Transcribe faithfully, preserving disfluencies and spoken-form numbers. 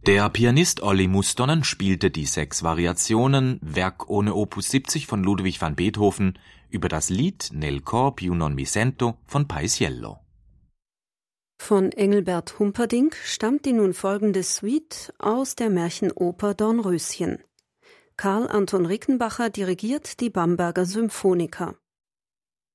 Der Pianist Olli Mustonen spielte die sechs Variationen, Werk ohne Opus siebzig von Ludwig van Beethoven, über das Lied Nel cor più non mi sento von Paisiello. Von Engelbert Humperdinck stammt die nun folgende Suite aus der Märchenoper Dornröschen. Karl Anton Rickenbacher dirigiert die Bamberger Symphoniker.